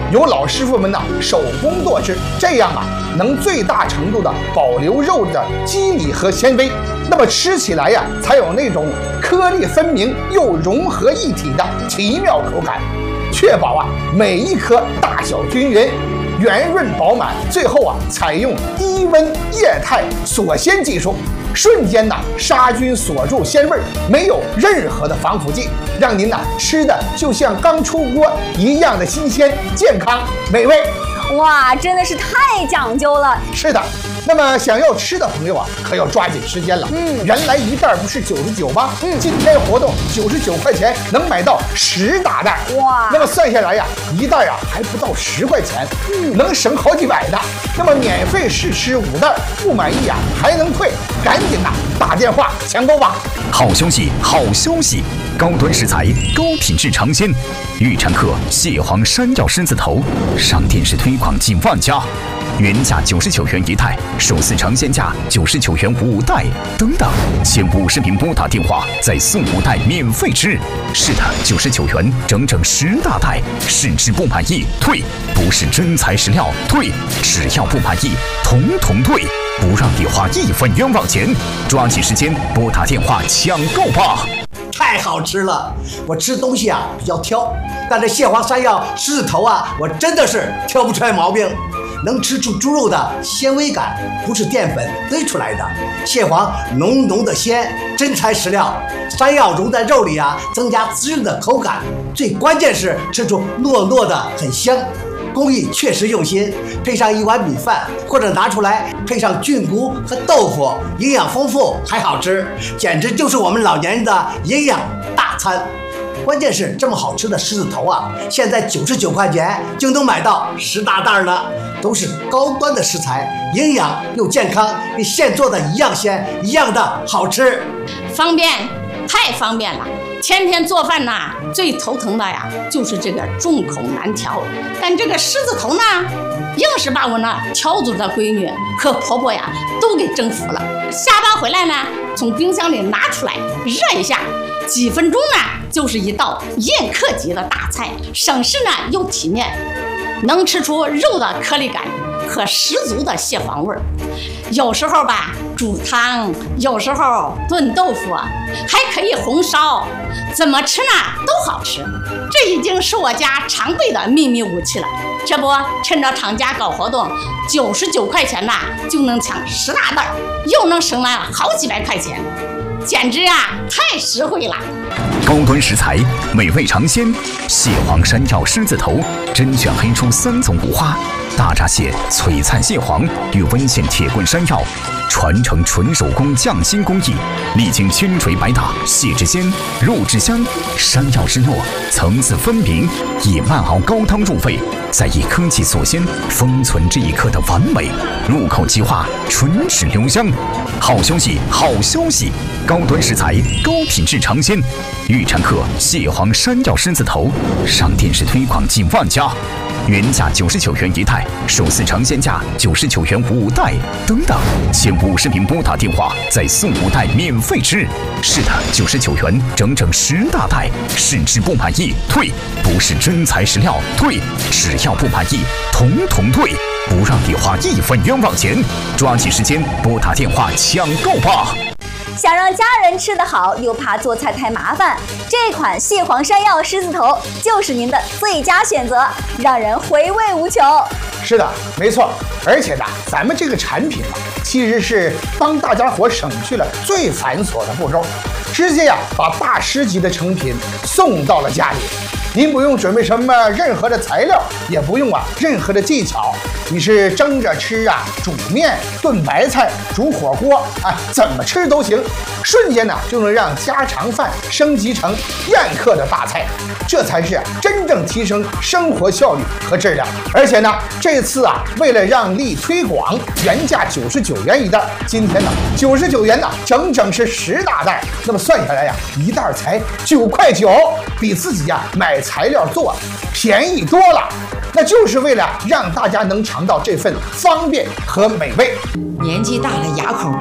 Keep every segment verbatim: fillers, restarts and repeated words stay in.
由老师傅们呢手工剁制，这样啊能最大程度的保留肉的肌理和纤维，那么吃起来呀才有那种颗粒分明又融合一体的奇妙口感，确保啊每一颗大小均匀、圆润饱满。最后啊采用低温液态锁鲜技术，瞬间呐杀菌锁住鲜味，没有任何的防腐剂，让您呐吃的就像刚出锅一样的新鲜、健康、美味。 哇，真的是太讲究了。 是的，那么想要吃的朋友啊，可要抓紧时间了。 嗯， 原来一袋不是九十九吗？ 嗯， 今天活动九十九块钱能买到十大袋。 哇， 那么算下来呀，一袋啊还不到十块钱，嗯，能省好几百的。那么免费试吃五袋，不满意啊还能退，赶紧呐打电话抢购吧。 好消息，好消息！高端食材，高品质尝鲜。预产客蟹黄山药狮子头，上电视推广近万家，原价九十九元一袋，首次尝鲜价九十九元五袋，等等，前五十名拨打电话再送五袋免费吃。是的，九十九元整整十大袋，试吃不满意退，不是真材实料退，只要不满意统统退，不让你花一分冤枉钱。抓紧时间拨打电话抢购吧！ 太好吃了！我吃东西啊比较挑，但这蟹黄山药狮子头啊，我真的是挑不出来毛病。能吃出猪肉的纤维感，不是淀粉堆出来的。蟹黄浓浓的鲜，真材实料。山药融在肉里啊，增加滋润的口感。最关键是吃出糯糯的，很香。工艺确实用心，配上一碗米饭，或者拿出来配上菌菇和豆腐，营养丰富还好吃，简直就是我们老年人的营养大餐。关键是这么好吃的狮子头啊，现在九十九块钱就能买到十大袋呢，都是高端的食材，营养又健康，跟现做的一样鲜，一样的好吃， 方便，太方便了。天天做饭呐，最头疼的呀就是这个众口难调。但这个狮子头呢，硬是把我那挑嘴的闺女和婆婆呀都给征服了。下班回来呢，从冰箱里拿出来热一下，几分钟呢就是一道宴客级的大菜，省事呢又体面，能吃出肉的颗粒感和十足的蟹黄味儿。有时候吧煮汤，有时候炖豆腐，还可以红烧，怎么吃呢都好吃。这已经是我家常备的秘密武器了。这不趁着厂家搞活动，九十九块钱呐就能抢十大袋，又能省了好几百块钱，简直啊太实惠了。 高端食材，美味尝鲜，蟹黄山药狮子头，甄选黑出三种五花，大闸蟹、璀璨蟹黄与温县铁棍山药，传承纯手工匠心工艺，历经千锤百打，蟹之鲜，肉之香，山药之糯，层次分明，以慢熬高汤入味，再以科技锁鲜，封存这一刻的完美，入口即化，唇齿留香。好消息，好消息！高端食材，高品质尝鲜。预产客蟹黄山药狮子头，上电视推广近万家，原价九十九元一袋，首次尝鲜价九十九元五袋，等等，前五十名拨打电话再送五袋免费吃。是的，九十九元整整十大袋，试吃不满意退，不是真材实料退，只要不满意统统退，不让你花一分冤枉钱。抓紧时间拨打电话抢购吧！ 想让家人吃得好，又怕做菜太麻烦，这款蟹黄山药狮子头就是您的最佳选择，让人回味无穷。 是的，没错。而且呢，咱们这个产品啊，其实是帮大家伙省去了最繁琐的步骤，直接呀把大师级的成品送到了家里。您不用准备什么任何的材料，也不用啊任何的技巧，你是蒸着吃啊，煮面、炖白菜、煮火锅啊，怎么吃都行，瞬间呢就能让家常饭升级成宴客的大菜，这才是啊真正提升生活效率和质量。而且呢，这次啊为了让利推广，原价九十九元一袋，今天呢九十九元呢整整是十大袋，那么算下来呀，一袋才九块九，比自己呀买材料做便宜多了，那就是为了让大家能尝到这份方便和美味。 年纪大了牙口不好，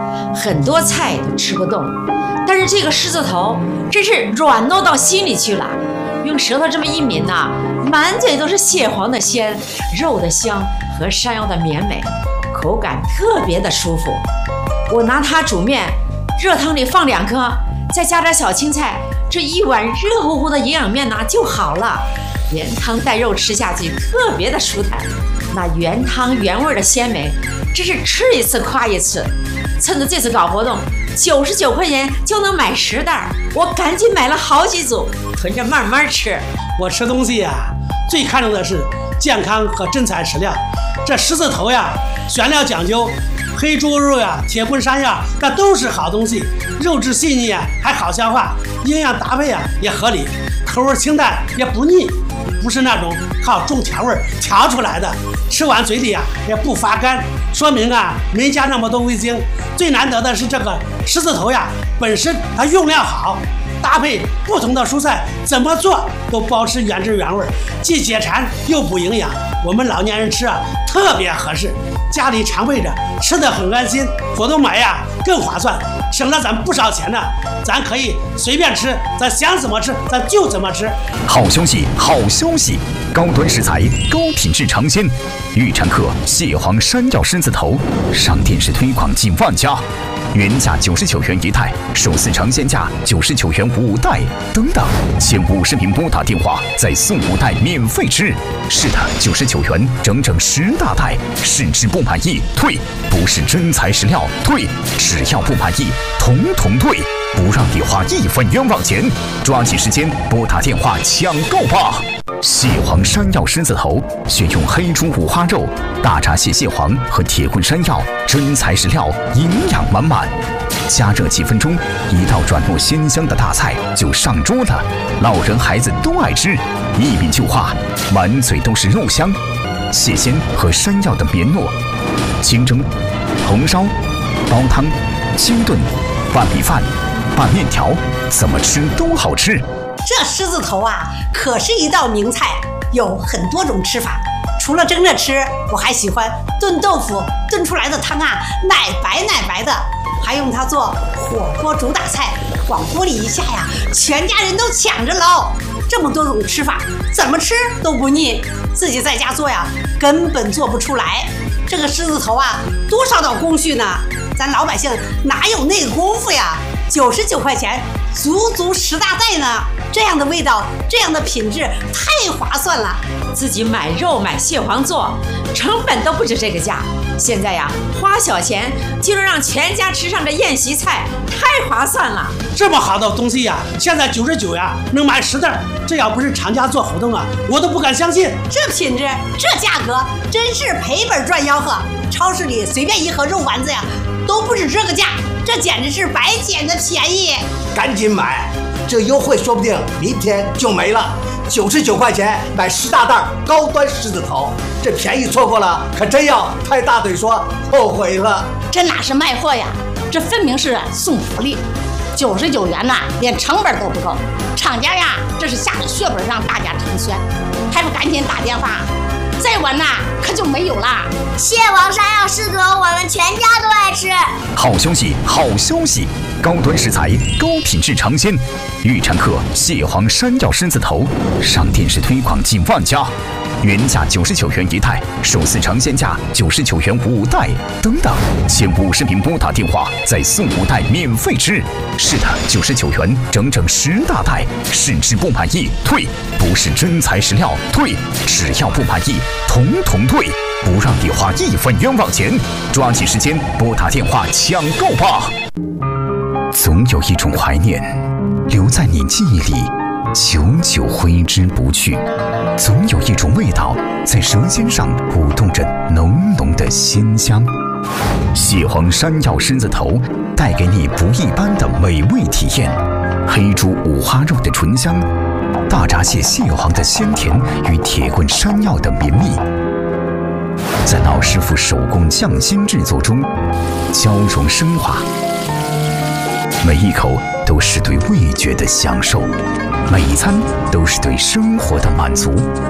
很多菜都吃不动，但是这个狮子头真是软糯到心里去了。用舌头这么一抿呐、啊，满嘴都是蟹黄的鲜、肉的香和山药的绵美，口感特别的舒服。我拿它煮面，热汤里放两颗，再加点小青菜，这一碗热乎乎的营养面呐、啊、就好了。原汤带肉吃下去特别的舒坦，那原汤原味的鲜美，真是吃一次夸一次。趁着这次搞活动，九十九块钱就能买十袋，我赶紧买了好几组，囤着慢慢吃。 我吃东西呀、啊，最看重的是健康和真材实料。这狮子头呀，选料讲究，黑猪肉呀、铁棍山药，那都是好东西，肉质细腻啊，还好消化，营养搭配啊也合理，口味清淡也不腻。不是那种靠重调味调出来的，吃完嘴里啊也不发干，说明啊没加那么多味精。最难得的是这个狮子头呀，本身它用料好，搭配不同的蔬菜，怎么做都保持原汁原味，既解馋又补营养。我们老年人吃啊特别合适，家里常备着，吃得很安心。活动买呀更划算，省了咱不少钱呢。咱可以随便吃，咱想怎么吃咱就怎么吃。 好消息，好消息！高端食材，高品质尝鲜，预产客蟹黄山药狮子头，上电视推广近万家。原价九十九元一袋，首次尝鲜价九十九元五袋，等等，前五十名拨打电话再送五袋免费吃。是的，九十九元整整十大袋，试吃不满意退，不是真材实料退，只要不满意统统退，不让你花一分冤枉钱。抓紧时间拨打电话抢购吧！蟹黄山药狮子头选用黑猪五花肉、大闸蟹蟹黄和铁棍山药，真材实料，营养满满。加热几分钟，一道转入鲜香的大菜就上桌了，老人孩子都爱吃，一抿就化，满嘴都是肉香。蟹鲜和山药的绵糯，清蒸、红烧、煲汤、清炖、拌米饭、拌面条，怎么吃都好吃。 这狮子头啊，可是一道名菜，有很多种吃法。除了蒸着吃，我还喜欢炖豆腐，炖出来的汤啊，奶白奶白的，还用它做火锅主打菜，往锅里一下呀，全家人都抢着捞。这么多种吃法，怎么吃都不腻，自己在家做呀，根本做不出来。这个狮子头啊，多少道工序呢？咱老百姓哪有那个功夫呀？九十九块钱，足足十大袋呢！这样的味道，这样的品质，太划算了。 自己买肉买蟹黄做，成本都不止这个价。现在呀，花小钱就能让全家吃上这宴席菜，太划算了。 这么好的东西呀，现在九十九呀，能买十袋。这要不是厂家做活动啊，我都不敢相信。 这品质，这价格，真是赔本赚吆喝。超市里随便一盒肉丸子呀，都不止这个价，这简直是白捡的便宜。 赶紧买，这优惠说不定明天就没了。九十九块钱买十大袋高端狮子头，这便宜错过了，可真要拍大腿说后悔了。 这哪是卖货呀，这分明是送福利。九十九元呐，连成本都不够。厂家呀，这是下了血本让大家成全，还不赶紧打电话？再晚呐，可就没有啦。 蟹黄山药狮子头，我们全家都爱吃。 好消息，好消息！高端食材，高品质尝鲜，预产客蟹黄山药狮子头，上电视推广近万家。原价九十九元一袋，首次尝鲜价九十九元五袋，等等，前五十名拨打电话再送五袋免费吃。是的，九十九元整整十大袋，试吃不满意退，不是真材实料退，只要不满意统统退，不让你花一分冤枉钱。抓紧时间拨打电话抢购吧！总有一种怀念留在你记忆里，久久挥之不去。总有一种味道在舌尖上舞动着浓浓的鲜香。蟹黄山药狮子头带给你不一般的美味体验，黑猪五花肉的醇香，大闸蟹蟹黄的鲜甜与铁棍山药的绵密，在老师傅手工匠心制作中交融升华，每一口都是对味觉的享受，每一餐都是对生活的满足。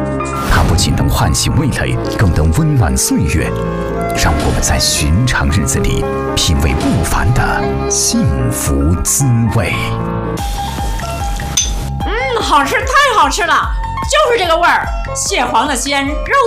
它不仅能唤醒味蕾，更能温暖岁月，让我们在寻常日子里品味不凡的幸福滋味。 嗯，好吃，太好吃了，就是这个味儿，蟹黄的鲜，肉